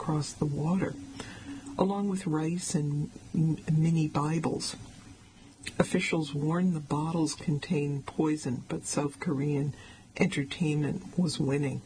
across the water, along with rice and mini Bibles. Officials warned the bottles contained poison, but South Korean entertainment was winning.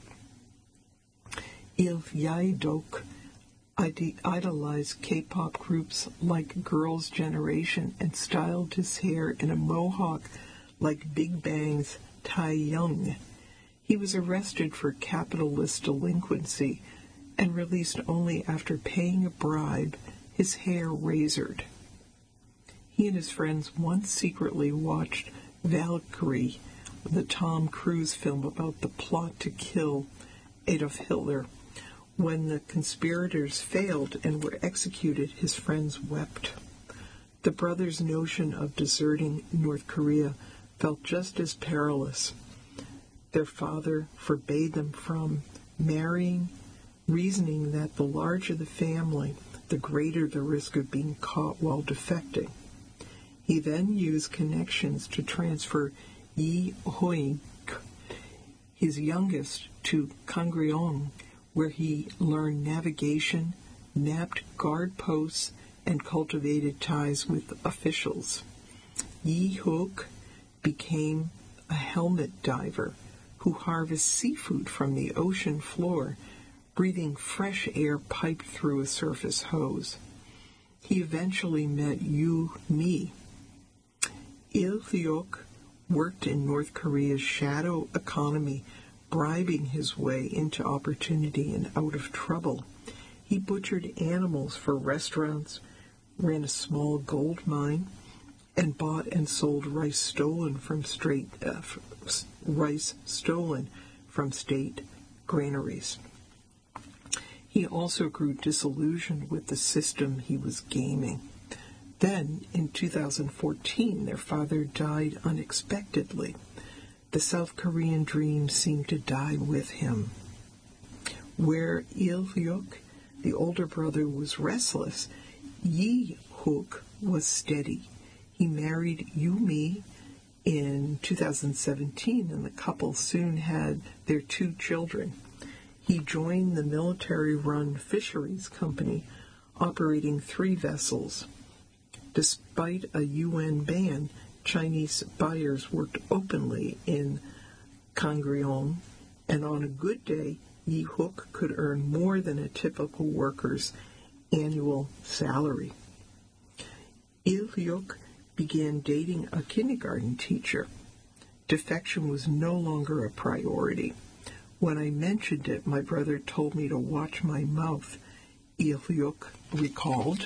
Il Yaedok idolized K-pop groups like Girls' Generation and styled his hair in a mohawk like Big Bang's Taehyung. He was arrested for capitalist delinquency and released only after paying a bribe, his hair razored. He and his friends once secretly watched Valkyrie, the Tom Cruise film about the plot to kill Adolf Hitler. When the conspirators failed and were executed, his friends wept. The brothers' notion of deserting North Korea felt just as perilous. Their father forbade them from marrying, reasoning that the larger the family, the greater the risk of being caught while defecting. He then used connections to transfer Yi Hoik, his youngest, to Kangryong, where he learned navigation, mapped guard posts, and cultivated ties with officials. Yi Hook became a helmet diver who harvests seafood from the ocean floor, breathing fresh air piped through a surface hose. He eventually met Yu Mi. Il Hyuk worked in North Korea's shadow economy, bribing his way into opportunity and out of trouble. He butchered animals for restaurants, ran a small gold mine, and bought and sold rice stolen from state granaries. He also grew disillusioned with the system he was gaming. Then, in 2014, their father died unexpectedly. The South Korean dream seemed to die with him. Where Il Hyuk, the older brother, was restless, Yi Hook was steady. He married Yu Mi in 2017, and the couple soon had their 2 children. He joined the military-run fisheries company, operating 3 vessels. Despite a UN ban, Chinese buyers worked openly in Kangryong, and on a good day, Yi Hook could earn more than a typical worker's annual salary. Il Hyuk began dating a kindergarten teacher. Defection was no longer a priority. When I mentioned it, my brother told me to watch my mouth, Il Hyuk recalled.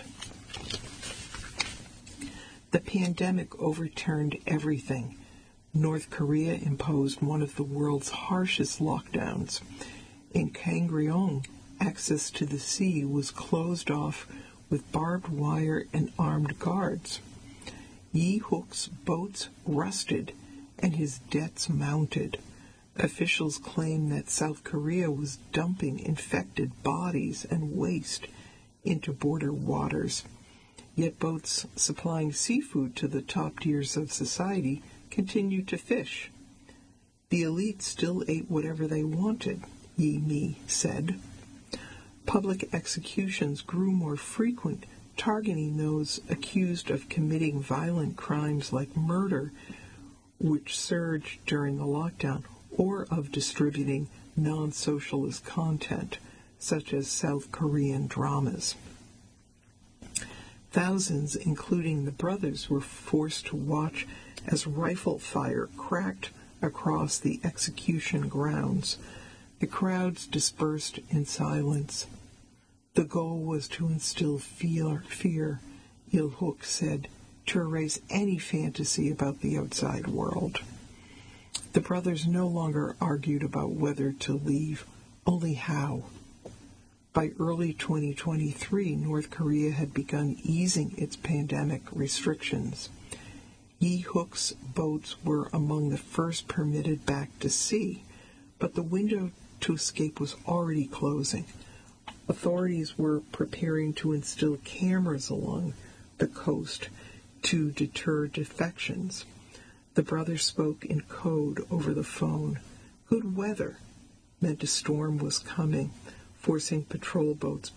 The pandemic overturned everything. North Korea imposed one of the world's harshest lockdowns. In Kangryong, access to the sea was closed off with barbed wire and armed guards. Yi Hook's boats rusted and his debts mounted. Officials claimed that South Korea was dumping infected bodies and waste into border waters. Yet boats supplying seafood to the top tiers of society continued to fish. The elite still ate whatever they wanted, Yi Mi said. Public executions grew more frequent, targeting those accused of committing violent crimes like murder, which surged during the lockdown, or of distributing non-socialist content, such as South Korean dramas. Thousands, including the brothers, were forced to watch as rifle fire cracked across the execution grounds. The crowds dispersed in silence. The goal was to instill fear, Il Hook said, to erase any fantasy about the outside world. The brothers no longer argued about whether to leave, only how. By early 2023, North Korea had begun easing its pandemic restrictions. Yi Hook's boats were among the first permitted back to sea, but the window to escape was already closing. Authorities were preparing to instill cameras along the coast to deter defections. The brothers spoke in code over the phone. Good weather meant a storm was coming, forcing patrol boats